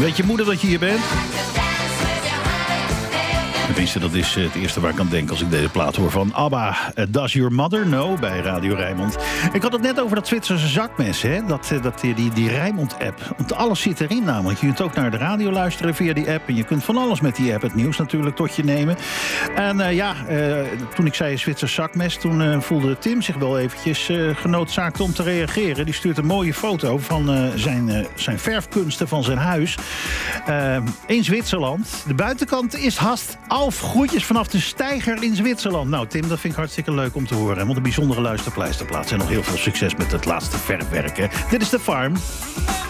Weet je moeder dat je hier bent? Tenminste, dat is het eerste waar ik aan denk als ik deze plaat hoor van ABBA. Does Your Mother Know bij Radio Rijnmond. Ik had het net over dat Zwitserse zakmes, hè? Die Rijnmond-app. Want alles zit erin namelijk. Je kunt ook naar de radio luisteren via die app. En je kunt van alles met die app, het nieuws natuurlijk, tot je nemen. En toen ik zei Zwitsers zakmes, toen voelde Tim zich wel eventjes genoodzaakt om te reageren. Die stuurt een mooie foto van zijn verfkunsten van zijn huis. In Zwitserland. De buitenkant is haast af. Groetjes vanaf de Steiger in Zwitserland. Nou, Tim, dat vind ik hartstikke leuk om te horen. Want een bijzondere luisterpleisterplaats. En nog heel veel succes met het laatste verfwerk. Dit is The Farm.